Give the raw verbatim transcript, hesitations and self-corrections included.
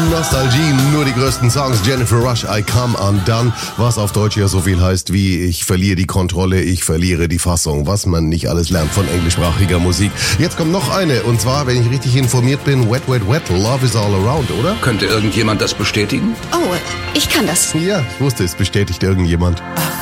Nostalgie, nur die größten Songs. Jennifer Rush, I Come Undone, was auf Deutsch ja so viel heißt wie ich verliere die Kontrolle, ich verliere die Fassung, was man nicht alles lernt von englischsprachiger Musik. Jetzt kommt noch eine, und zwar, wenn ich richtig informiert bin, Wet, Wet, Wet, Love is All Around, oder? Könnte irgendjemand das bestätigen? Oh, ich kann das. Ja, ich wusste, es bestätigt irgendjemand.